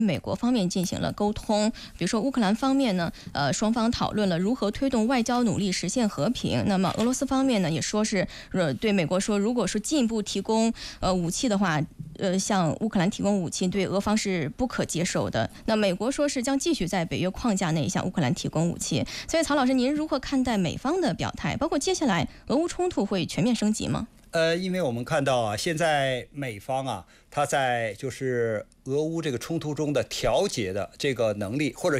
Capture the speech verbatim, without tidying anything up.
美国方面进行了沟通，比如说乌克兰方面呢，呃，双方讨论了如何推动外交努力实现和平。那么俄罗斯方面呢，也说是呃对美国说，如果说进一步提供呃武器的话，呃向乌克兰提供武器对俄方是不可接受的。那美国说是将继续在北约框架内向乌克兰提供武器。所以曹老师，您如何看待美方的表态？包括接下来俄乌冲突会全面升级吗？ 呃，因为我们看到啊，现在美方啊，他在就是俄乌这个冲突中的调节的这个能力，或者